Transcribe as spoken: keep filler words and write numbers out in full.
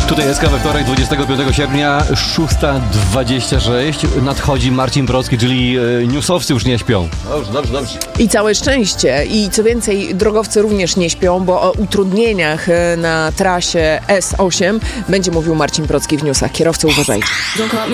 Tutaj jest we wtorek, dwudziestego piątego sierpnia, szósta dwadzieścia sześć. Nadchodzi Marcin Procki, czyli e, newsowcy już nie śpią. Dobrze, dobrze, dobrze. I całe szczęście. I co więcej, drogowcy również nie śpią, bo o utrudnieniach na trasie S osiem będzie mówił Marcin Procki w newsach. Kierowcy, uważajcie.